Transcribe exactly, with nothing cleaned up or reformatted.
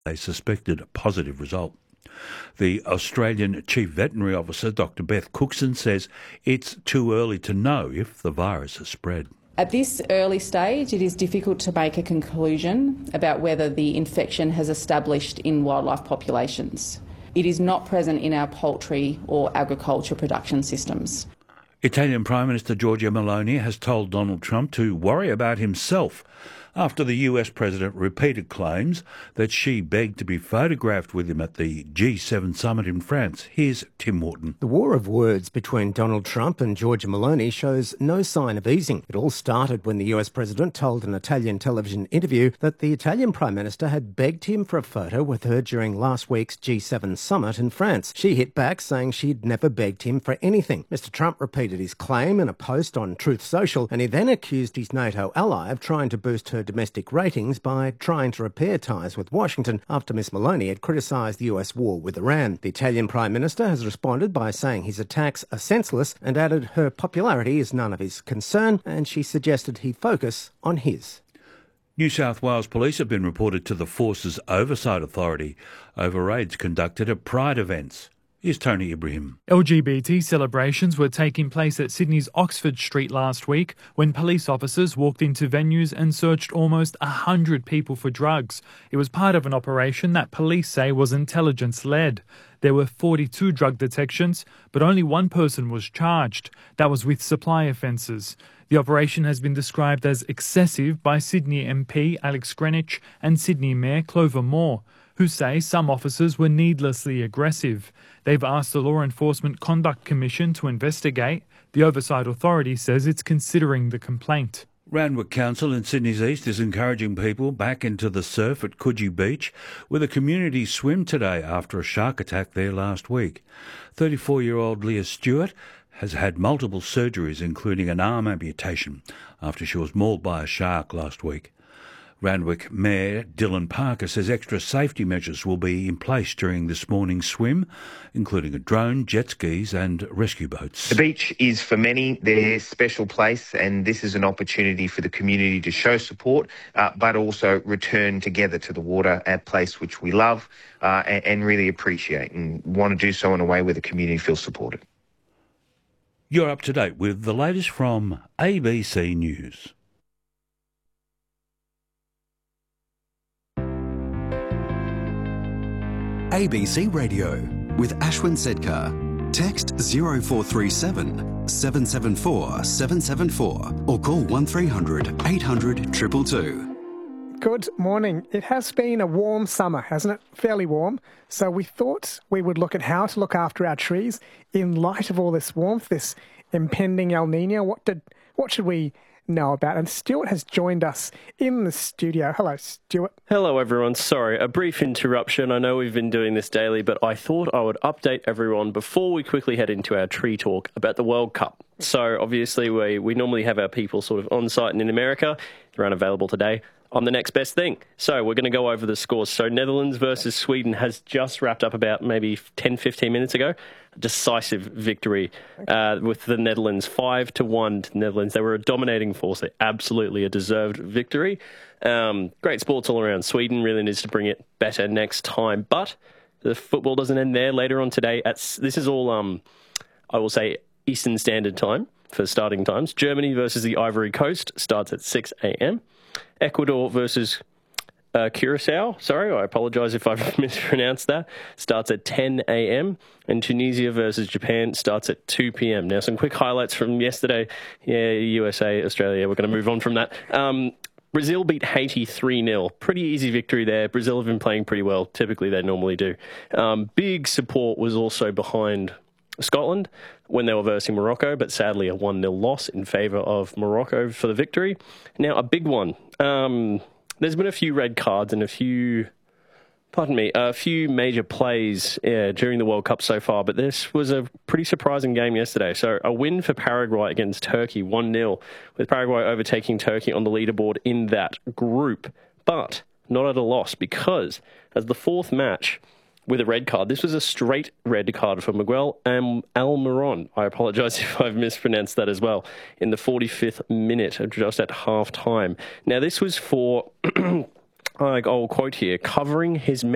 They suspected a positive result. The Australian Chief Veterinary Officer, Doctor Beth Cookson, says it's too early to know if the virus has spread. At this early stage, it is difficult to make a conclusion about whether the infection has established in wildlife populations. It is not present in our poultry or agriculture production systems. Italian Prime Minister Giorgia Meloni has told Donald Trump to worry about himself after the U S president repeated claims that she begged to be photographed with him at the G seven summit in France. Here's Tim Morton. The war of words between Donald Trump and Giorgia Meloni shows no sign of easing. It all started when the U S president told an Italian television interview that the Italian Prime Minister had begged him for a photo with her during last week's G seven summit in France. She hit back, saying she'd never begged him for anything. Mister Trump repeated his claim in a post on Truth Social, and he then accused his NATO ally of trying to boost her domestic ratings by trying to repair ties with Washington after Miss Meloni had criticised the U S war with Iran. The Italian Prime Minister has responded by saying his attacks are senseless and added her popularity is none of his concern, and she suggested he focus on his. New South Wales Police have been reported to the Forces Oversight Authority over raids conducted at Pride events. Here's Tony Ibrahim. L G B T celebrations were taking place at Sydney's Oxford Street last week when police officers walked into venues and searched almost one hundred people for drugs. It was part of an operation that police say was intelligence-led. There were forty-two drug detections, but only one person was charged. That was with supply offences. The operation has been described as excessive by Sydney M P Alex Greenwich and Sydney Mayor Clover Moore, who say some officers were needlessly aggressive. They've asked the Law Enforcement Conduct Commission to investigate. The Oversight Authority says it's considering the complaint. Randwick Council in Sydney's East is encouraging people back into the surf at Coogee Beach with a community swim today after a shark attack there last week. thirty-four-year-old Leah Stewart has had multiple surgeries, including an arm amputation, after she was mauled by a shark last week. Randwick Mayor Dylan Parker says extra safety measures will be in place during this morning's swim, including a drone, jet skis and rescue boats. The beach is for many their special place, and this is an opportunity for the community to show support, uh, but also return together to the water, a place which we love uh, and, and really appreciate, and want to do so in a way where the community feels supported. You're up to date with the latest from A B C News. A B C Radio with Ashwin Sedkar. Text zero four three seven, seven seven four, seven seven four or call one three hundred, eight hundred, two two two. Good morning. It has been a warm summer, hasn't it? Fairly warm. So we thought we would look at how to look after our trees in light of all this warmth, this impending El Nino. What did, what should we know about? And Stuart has joined us in the studio. Hello, Stuart. Hello, everyone. Sorry, a brief interruption. I know we've been doing this daily, but I thought I would update everyone before we quickly head into our tree talk about the World Cup. So obviously we, we normally have our people sort of on site and in America. They're unavailable today. I'm the next best thing. So we're going to go over the scores. So Netherlands versus Sweden has just wrapped up about maybe ten, fifteen minutes ago. A decisive victory uh, with the Netherlands, five to one to the Netherlands. They were a dominating force. They absolutely a deserved victory. Um, great sports all around. Sweden really needs to bring it better next time. But the football doesn't end there. Later on today, at, this is all, um, I will say, Eastern Standard Time for starting times. Germany versus the Ivory Coast starts at six a.m. Ecuador versus uh, Curacao, sorry, I apologise if I've mispronounced that, starts at ten a.m. and Tunisia versus Japan starts at two p.m. Now, some quick highlights from yesterday. Yeah, U S A, Australia, we're going to move on from that. Um, Brazil beat Haiti three nil. Pretty easy victory there. Brazil have been playing pretty well. Typically, they normally do. Um, big support was also behind Scotland when they were versing Morocco, but sadly a one nil loss in favour of Morocco for the victory. Now, a big one. Um, there's been a few red cards and a few, pardon me, a few major plays yeah, during the World Cup so far, but this was a pretty surprising game yesterday. So a win for Paraguay against Turkey, one nil, with Paraguay overtaking Turkey on the leaderboard in that group, but not at a loss because as the fourth match with a red card. This was a straight red card for Miguel um, Almiron. I apologise if I've mispronounced that as well. In the forty-fifth minute, just at half time. Now, this was for, I'll quote here, covering his